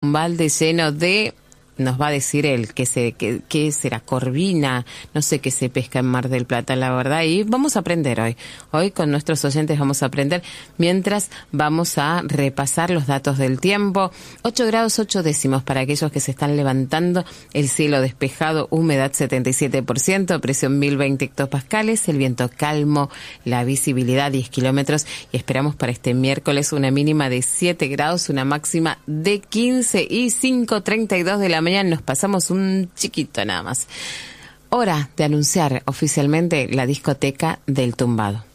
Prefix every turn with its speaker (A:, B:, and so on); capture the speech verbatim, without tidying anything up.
A: un balde lleno de... Nos va a decir él que se que, que será corvina, no sé qué se pesca en Mar del Plata, la verdad, y vamos a aprender hoy. Hoy con nuestros oyentes vamos a aprender mientras vamos a repasar los datos del tiempo. ocho grados ocho décimos para aquellos que se están levantando, el cielo despejado, humedad setenta y siete por ciento, presión mil veinte hectopascales, el viento calmo, la visibilidad diez kilómetros y esperamos para este miércoles una mínima de siete grados, una máxima de quince y cinco treinta y dos de la mañana. Nos pasamos un chiquito nada más. Hora de anunciar oficialmente la discoteca del tumbado.